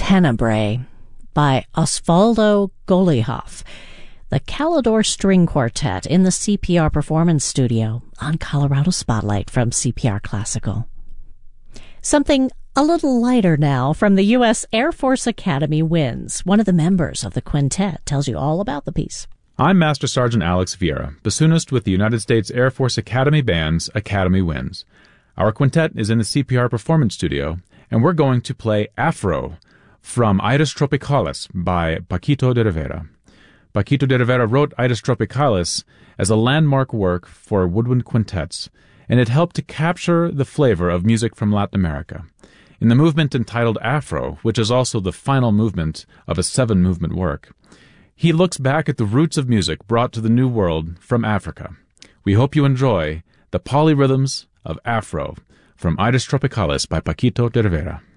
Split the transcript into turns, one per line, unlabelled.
Tenebrae by Osvaldo Golijov, the Calidor String Quartet in the CPR Performance Studio on Colorado Spotlight from CPR Classical. Something a little lighter now from the U.S. Air Force Academy Winds. One of the members of the quintet tells you all about the piece.
I'm Master Sergeant Alex Vieira, bassoonist with the United States Air Force Academy Band's Academy Winds. Our quintet is in the CPR Performance Studio, and we're going to play Afro from Iris Tropicalis by Paquito de Rivera. Paquito de Rivera wrote Iris Tropicalis as a landmark work for woodwind quintets, and it helped to capture the flavor of music from Latin America. In the movement entitled Afro, which is also the final movement of a 7-movement work, he looks back at the roots of music brought to the New World from Africa. We hope you enjoy the polyrhythms of Afro from Iris Tropicalis by Paquito de Rivera.